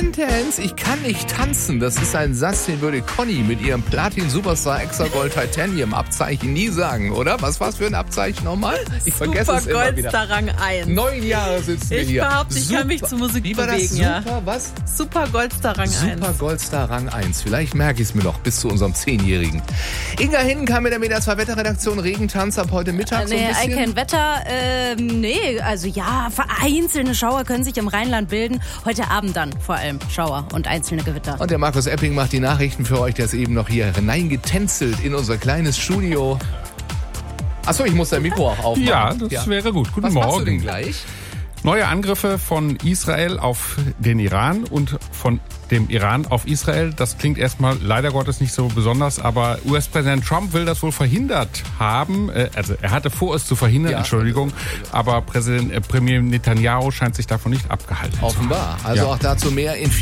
Intense, ich kann nicht tanzen. Das ist ein Satz, den würde Conny mit ihrem Platin-Superstar Extra Gold Titanium Abzeichen nie sagen, oder? Was war's für ein Abzeichen nochmal? Ich vergesse es immer wieder. Super Goldstar Rang 1. 9 Jahre sitzen wir hier. Ich behaupte, ich kann mich zur Musik Wie war bewegen. das? Super, was? Super Goldstar Rang 1. Super Goldstar Rang 1. Vielleicht merke ich es mir noch bis zu unserem 10-Jährigen. Inga Hindenkamp mit der Media 2 Wetterredaktion. Regentanz ab heute Mittag so ein bisschen. Kein Wetter. Also ja, vereinzelte Schauer können sich im Rheinland bilden. Heute Abend dann vor allem Schauer und einzelne Gewitter. Und der Markus Epping macht die Nachrichten für euch. Der ist eben noch hier hineingetänzelt in unser kleines Studio. Achso, ich muss dein Mikro auch aufmachen. Ja, das wäre gut. Guten Was Morgen. machst du denn gleich? Neue Angriffe von Israel auf den Iran und von dem Iran auf Israel. Das klingt erstmal leider Gottes nicht so besonders, aber US-Präsident Trump will das wohl verhindert haben. Also er hatte vor, es zu verhindern, Entschuldigung. Aber Premier Netanyahu scheint sich davon nicht abgehalten zu haben. Offenbar. Also auch dazu mehr in